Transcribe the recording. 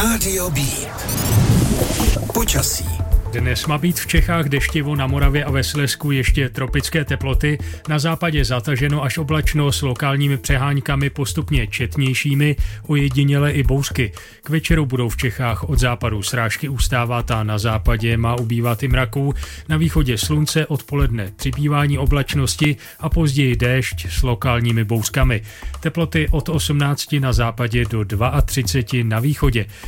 Rádio B. Počasí. Dnes má být v Čechách deštivo, na Moravě a ve Slezsku ještě tropické teploty, na západě zataženo až oblačno s lokálními přeháňkami postupně četnějšími, ojediněle i bouřky. K večeru budou v Čechách od západu srážky ustávat a na západě má ubývat i mraků, na východě slunce, odpoledne přibývání oblačnosti a později déšť s lokálními bouřkami. Teploty od 18 na západě do 32 na východě.